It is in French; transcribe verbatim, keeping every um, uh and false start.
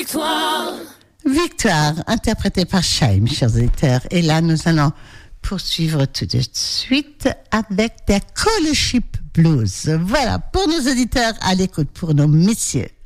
Victoire. Victoire, interprétée par Chaim, chers auditeurs. Et là, nous allons poursuivre tout de suite avec des Scholarship Blues. Voilà, pour nos auditeurs à l'écoute, pour nos messieurs.